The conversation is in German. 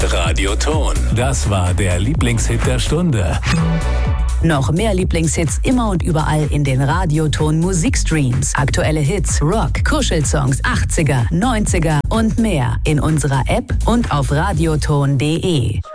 Radioton. Das war der Lieblingshit der Stunde. Noch mehr Lieblingshits immer und überall in den Radioton Musikstreams. Aktuelle Hits, Rock, Kuschelsongs, 80er, 90er und mehr in unserer App und auf radioton.de.